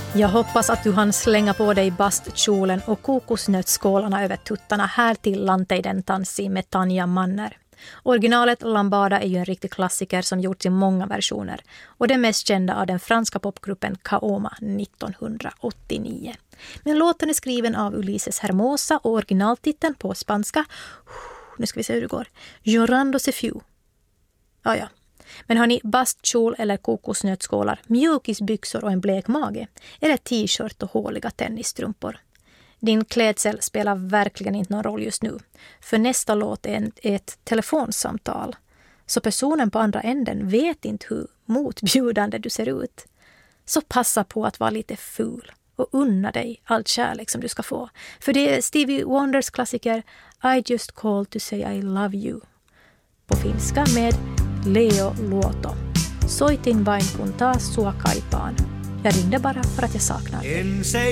Jag hoppas att du hann slänga på dig bastkjolen och kokosnötsskålarna över tuttarna här till Lanteiden tanssi med Tanja Manner. Originalet Lambada är ju en riktig klassiker som gjorts i många versioner och det mest kända av den franska popgruppen Kaoma 1989. Men låten är skriven av Ulises Hermosa och originaltiteln på spanska, nu ska vi se hur det går, Llorando se fiu. Ja. Men har ni bastkjol eller kokosnötskålar, mjukisbyxor och en blek mage eller t-shirt och håliga tennisstrumpor? Din klädsel spelar verkligen inte någon roll just nu. För nästa låt är ett telefonsamtal. Så personen på andra änden vet inte hur motbjudande du ser ut. Så passa på att vara lite ful och unna dig allt kärlek som du ska få. För det är Stevie Wonders klassiker I just called to say I love you. På finska med Leo Luoto. Soitin vain kun taas sua kaipaan. Jag ringde bara för att jag saknar dig.